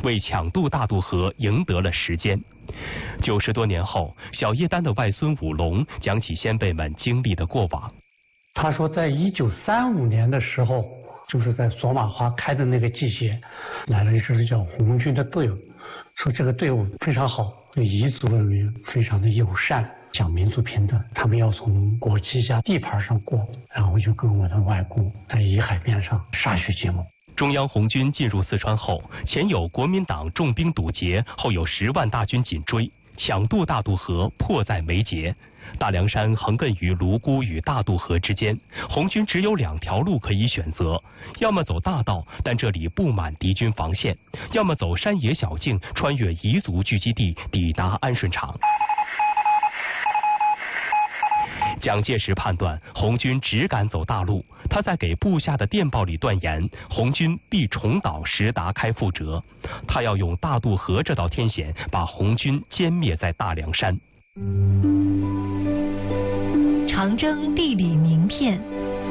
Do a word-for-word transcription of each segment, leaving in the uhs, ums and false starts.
为抢渡大渡河赢得了时间。九十多年后，小叶丹的外孙武龙讲起先辈们经历的过往。 他说，在一九三五年的时候，就是在索马花开的那个季节，来了一支叫红军的队伍，说这个队伍非常好，对彝族人民非常的友善，讲民族平等。他们要从国基家地盘上过，然后就跟我的外公在沂海边上歃血结盟。 中央红军进入四川后，前有国民党重兵堵截，后有十万大军紧追，抢渡大渡河迫在眉睫。大凉山横亘于泸沽与大渡河之间，红军只有两条路可以选择：要么走大道，但这里布满敌军防线；要么走山野小径，穿越彝族聚集地，抵达安顺场。蒋介石判断红军只敢走大路，他在给部下的电报里断言，红军必重蹈石达开覆辙。他要用大渡河这道天险，把红军歼灭在大凉山。 长征地理名片。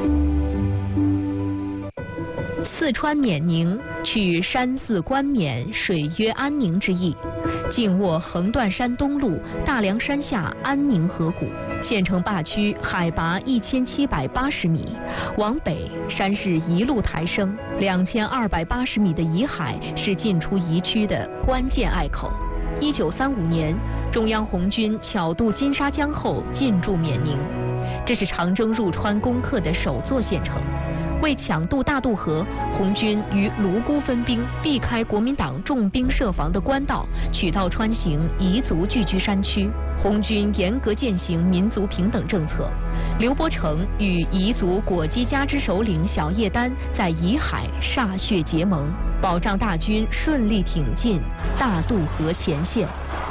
四川冕宁，取山寺冠冕，水曰安宁之意。紧握横断山东路大凉山下安宁河谷，县城坝区海拔一千七百八十米，往北山势一路抬升，两千二百八十米的沂海是进出彝区的关键隘口。一九三五年，中央红军巧渡金沙江后进驻冕宁，这是长征入川攻克的首座县城。为抢渡大渡河，红军于泸沽分兵，避开国民党重兵设防的官道，取道穿行彝族聚居山区。红军严格践行民族平等政策。刘伯承与彝族果基家之首领小叶丹在沂海歃血结盟，保障大军顺利挺进大渡河前线。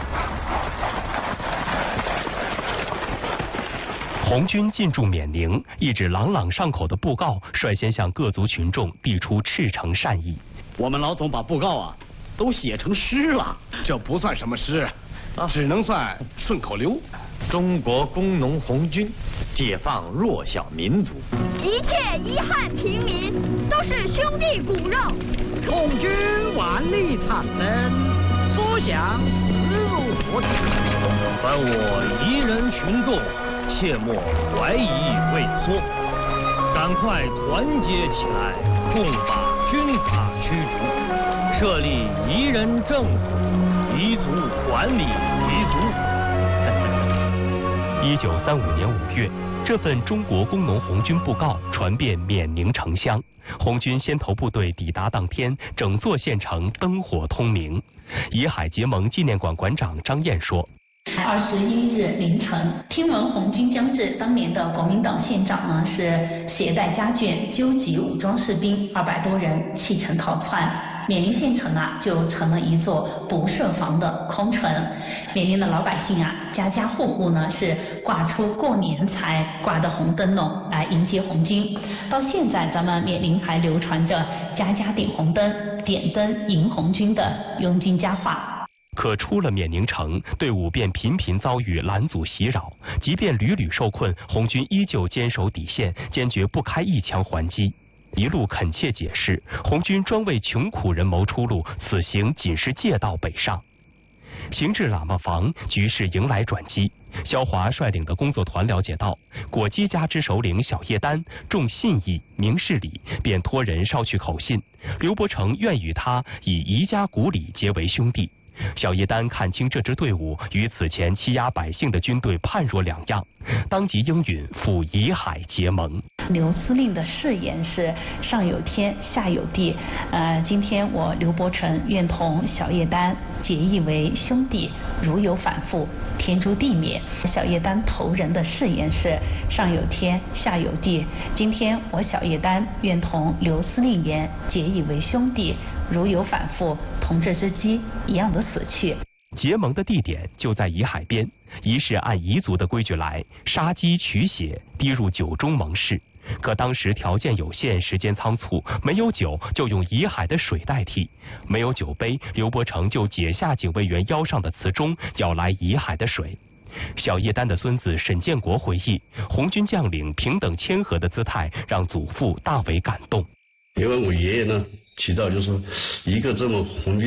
红军进驻冕宁，一纸朗朗上口的布告率先向各族群众递出赤诚善意。 我们老总把布告啊都写成诗了， 这不算什么诗，啊、只能算顺口溜。 中国工农红军解放弱小民族， 一切遗憾平民都是兄弟骨肉。 红军万里长征，所向势如破竹。 凡我彝人群众，切莫怀疑畏缩，赶快团结起来，共把军阀驱逐，设立彝人政府，彝族管理彝族。 一九三五年五月，这份中国工农红军布告传遍冕宁城乡。红军先头部队抵达当天，整座县城灯火通明。沂海结盟纪念馆馆长张燕说。 二十一日凌晨，听闻红军将至，当年的国民党县长呢是携带家眷，纠集武装士兵二百多人弃城逃窜，冕宁县城啊就成了一座不设防的空城。冕宁的老百姓啊，家家户户呢是挂出过年才挂的红灯笼来迎接红军。到现在，咱们冕宁还流传着家家顶红灯、点灯迎红军的拥军佳话。 可出了冕宁城，队伍便频频遭遇拦阻袭扰，即便屡屡受困，红军依旧坚守底线，坚决不开一枪还击。一路恳切解释，红军专为穷苦人谋出路，此行仅是借道北上。行至喇嘛房，局势迎来转机。萧华率领的工作团了解到，果基家之首领小叶丹重信义、明事理，便托人捎去口信，刘伯承愿与他以彝家骨理结为兄弟。小叶丹看清这支队伍与此前欺压百姓的军队判若两样，当即应允赴沂海结盟。 刘司令的誓言是上有天下有地，呃，今天我刘伯承愿同小叶丹结义为兄弟，如有反复，天诛地灭。小叶丹头人的誓言是上有天下有地，今天我小叶丹愿同刘司令言结义为兄弟，如有反复，同这只鸡一样的死去。 结盟的地点就在沂海边，仪式按彝族的规矩来，杀鸡取血，滴入酒中盟誓。可当时条件有限，时间仓促，没有酒就用沂海的水代替。没有酒杯，刘伯承就解下警卫员腰上的瓷钟，舀来沂海的水。小叶丹的孙子沈建国回忆，红军将领平等谦和的姿态让祖父大为感动。 因为我爷爷呢提到，就是一个这么红军